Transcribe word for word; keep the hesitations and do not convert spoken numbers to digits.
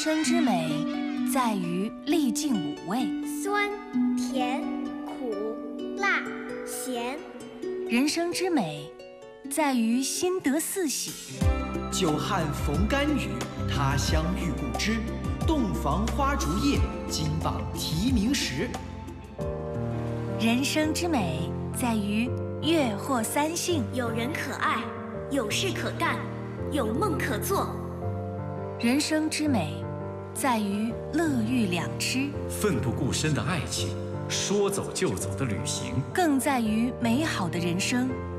生之美，在于历尽五味， 酸、甜、苦、辣、咸。 人生之美，在于心得四喜。 久旱逢甘雨，他乡遇故知。洞房花烛夜，金榜题名时。 人生之美，在于月获三幸， 有人可爱，有事可干，有梦可做。 人生之美，在于乐遇两痴， 奋不顾身的爱情，说走就走的旅行， 更在于美好的人生。